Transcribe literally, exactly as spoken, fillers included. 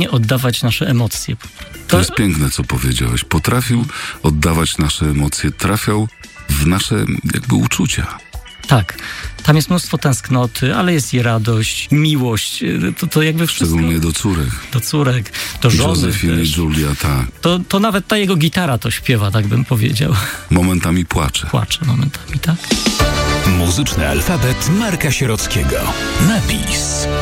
stanie oddawać nasze emocje. To, To jest piękne, co powiedziałeś. Potrafił oddawać nasze emocje, trafiał w nasze jakby uczucia. Tak, tam jest mnóstwo tęsknoty, ale jest i radość, miłość, to, to jakby wszystko. Szczególnie do córek. Do córek, do żony Józefiny, też. Julia, tak. To, to nawet ta jego gitara to śpiewa, tak bym powiedział. Momentami płacze. Płacze momentami, tak. Muzyczny alfabet Marka Sierockiego. Napis.